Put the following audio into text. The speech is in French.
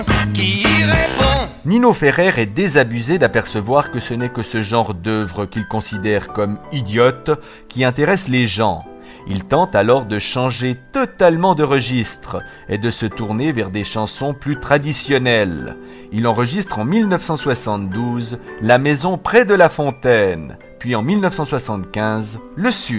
qui y répond. Nino Ferrer est désabusé d'apercevoir que ce n'est que ce genre d'œuvre qu'il considère comme idiote qui intéresse les gens. Il tente alors de changer totalement de registre et de se tourner vers des chansons plus traditionnelles. Il enregistre en 1972 La maison près de la fontaine, puis en 1975 Le Sud.